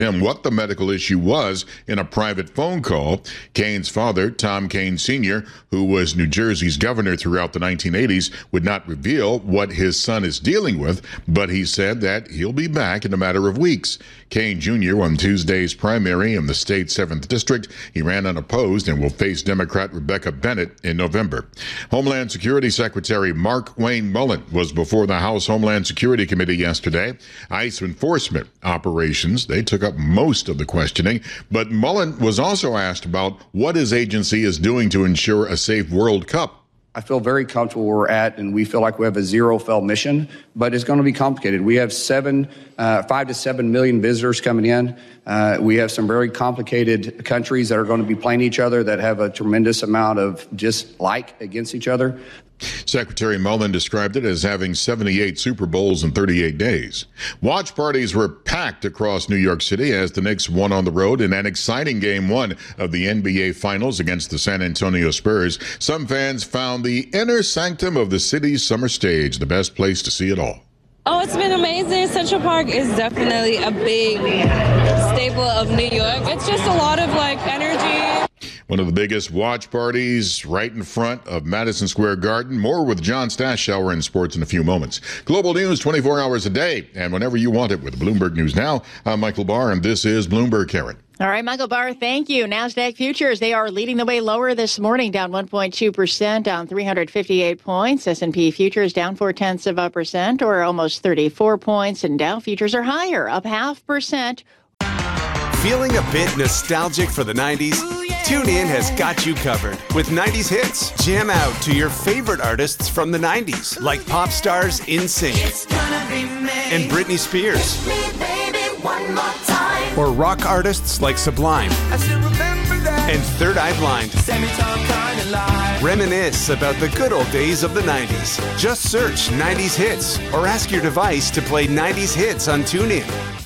him what the medical issue was in a private phone call. Kane's father, Tom Kane Sr., who was New Jersey's governor throughout the 1980s, would not reveal what his son is dealing with, but he said that he'll be back in a matter of weeks. Kane Jr. won Tuesday's primary in the state's 7th district. He ran unopposed and will face Democrat Rebecca Bennett in November. Homeland Security Secretary Mark Wayne Mullen was before the House Homeland Security Committee yesterday. ICE enforcement operations, they took up most of the questioning, but Mullen was also asked about what his agency is doing to ensure a safe World Cup. I feel very comfortable where we're at, and we feel like we have a zero-fail mission, but it's going to be complicated. We have 5 to 7 million visitors coming in. We have some very complicated countries that are going to be playing each other that have a tremendous amount of dislike against each other. Secretary Mullen described it as having 78 Super Bowls in 38 days. Watch parties were packed across New York City as the Knicks won on the road in an exciting Game 1 of the NBA Finals against the San Antonio Spurs. Some fans found the inner sanctum of the city's summer stage the best place to see it all. Oh, it's been amazing. Central Park is definitely a big staple of New York. It's just a lot of energy. One of the biggest watch parties right in front of Madison Square Garden. More with John Stashower in sports in a few moments. Global news 24 hours a day and whenever you want it with Bloomberg News Now. I'm Michael Barr, and this is Bloomberg, Karen. All right, Michael Barr, thank you. NASDAQ futures, they are leading the way lower this morning, down 1.2%, down 358 points. S&P futures down 0.4%, or almost 34 points. And Dow futures are higher, up 0.5%. Feeling a bit nostalgic for the 90s? TuneIn has got you covered with 90s hits. Jam out to your favorite artists from the 90s, like pop stars NSYNC and Britney Spears. Or rock artists like Sublime and Third Eye Blind. Reminisce about the good old days of the 90s. Just search 90s hits or ask your device to play 90s hits on TuneIn.